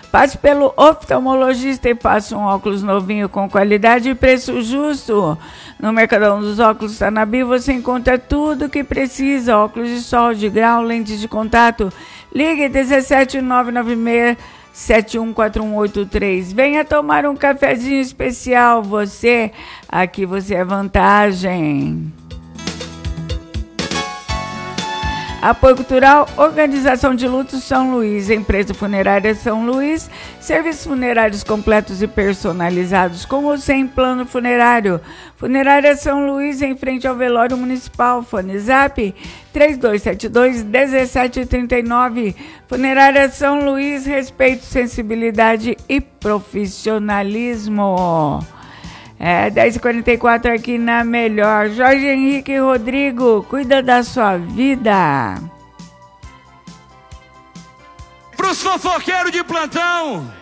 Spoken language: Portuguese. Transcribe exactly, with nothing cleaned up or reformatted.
Passe pelo oftalmologista e faça um óculos novinho com qualidade e preço justo. No Mercadão dos Óculos Tanabi você encontra tudo o que precisa. Óculos de sol, de grau, lentes de contato. Ligue dezessete nove nove seis sete um quatro um oito três. Venha tomar um cafezinho especial. Você, aqui você é vantagem. Apoio Cultural, Organização de Lutos São Luís, Empresa Funerária São Luís, serviços funerários completos e personalizados com ou sem plano funerário. Funerária São Luís, em frente ao velório municipal. Fone Zap três dois sete dois, um sete três nove. Funerária São Luís, respeito, sensibilidade e profissionalismo. É, dez e quarenta e quatro aqui na Melhor. Jorge Henrique Rodrigo, cuida da sua vida. Pros fofoqueiros de plantão,